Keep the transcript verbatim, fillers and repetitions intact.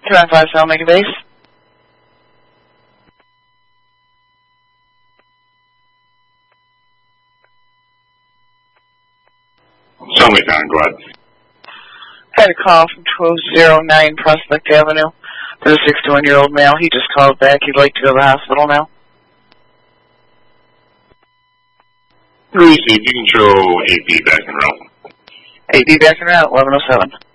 two nine five South Macon Base. Show me down, go ahead. Had a call from twelve oh nine Prospect Avenue. There's a sixty-one-year-old male. He just called back. He'd like to go to the hospital now. Received. You can show A P back en route. A P back en route, eleven oh seven.